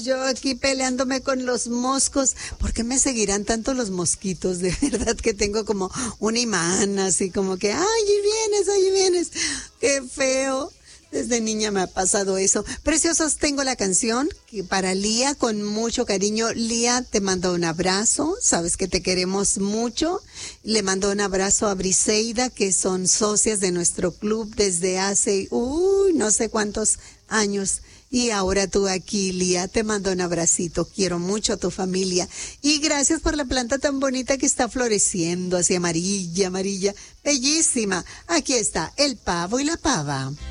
Yo aquí peleándome con los moscos. ¿Por qué me seguirán tanto los mosquitos? De verdad que tengo como un imán, así como que, ¡ay, ahí vienes! ¡Qué feo! Desde niña me ha pasado eso. Preciosos, tengo la canción que para Lía con mucho cariño. Lía, te mando un abrazo. Sabes que te queremos mucho. Le mando un abrazo a Briseida, que son socias de nuestro club desde hace, no sé cuántos años. Y ahora tú aquí, Lía, te mando un abracito. Quiero mucho a tu familia. Y gracias por la planta tan bonita que está floreciendo, así amarilla, bellísima. Aquí está el pavo y la pava.